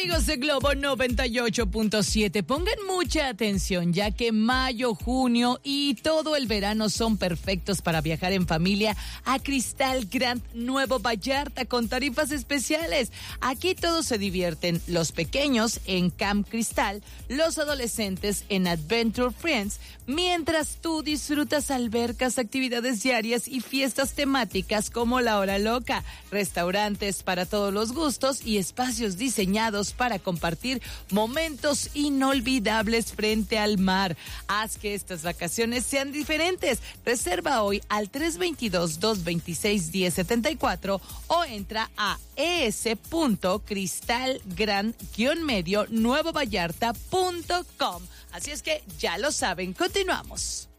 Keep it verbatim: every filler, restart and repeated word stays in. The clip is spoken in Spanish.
Amigos de Globo noventa y ocho punto siete, pongan mucha atención, ya que mayo, junio y todo el verano son perfectos para viajar en familia a Cristal Grand Nuevo Vallarta con tarifas especiales. Aquí todos se divierten, los pequeños en Camp Cristal, los adolescentes en Adventure Friends, mientras tú disfrutas albercas, actividades diarias y fiestas temáticas como la Hora Loca, restaurantes para todos los gustos y espacios diseñados para compartir momentos inolvidables frente al mar. Haz que estas vacaciones sean diferentes. Reserva hoy al tres dos dos, dos dos seis, uno cero siete cuatro o entra a es.cristalgrand-medio nuevo vallarta punto com. Así es que ya lo saben, continuamos.